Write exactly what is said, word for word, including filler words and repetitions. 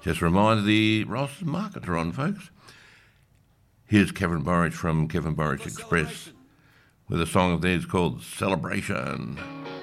Just a reminder, the Ross Markets are on, folks. Here's Kevin Borich from Kevin Borich Express with a song of theirs called Celebration.